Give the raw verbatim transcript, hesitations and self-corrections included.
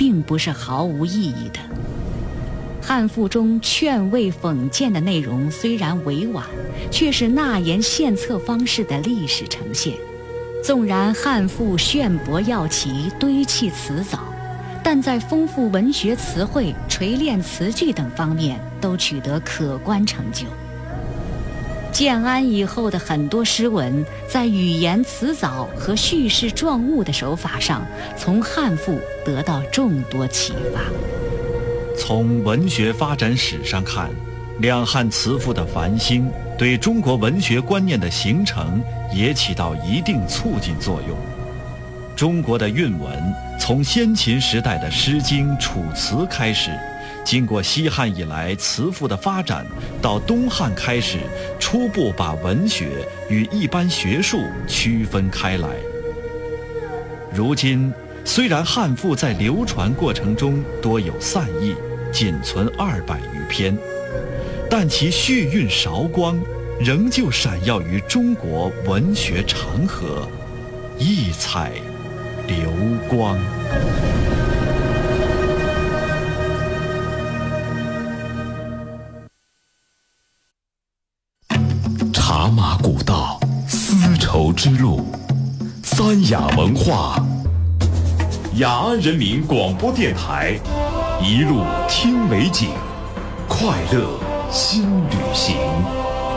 并不是毫无意义的。汉赋中劝慰讽谏的内容虽然委婉，却是纳言献策方式的历史呈现。纵然汉赋炫博耀奇，堆砌辞藻，但在丰富文学词汇、锤炼词句等方面都取得可观成就。建安以后的很多诗文，在语言辞藻和叙事状物的手法上，从汉赋得到众多启发。 从文学发展史上看，两汉词赋的繁兴对中国文学观念的形成也起到一定促进作用。中国的韵文从先秦时代的《诗经》《楚辞》开始，经过西汉以来词赋的发展，到东汉开始初步把文学与一般学术区分开来。如今虽然汉赋在流传过程中多有散佚，仅存二百余篇，但其序韵韶光仍旧闪耀于中国文学长河，异彩流光。 茶马古道，丝绸之路，三雅文化。雅安人民广播电台，一路听美景，快乐新旅行。